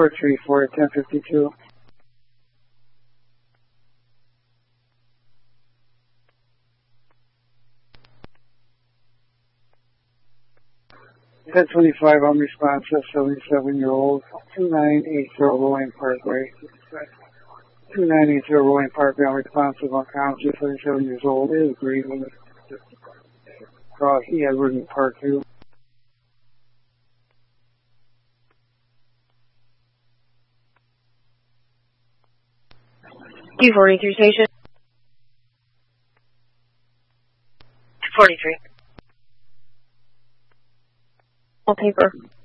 434 at 1052. At 25, unresponsive, 77-year-old, 2980 Rolling Parkway. 2980 Rolling Parkway, unresponsive, unconscious, 37 years old, is breathing. Across E. Edward and Park 2. Q43 station. 43. All paper.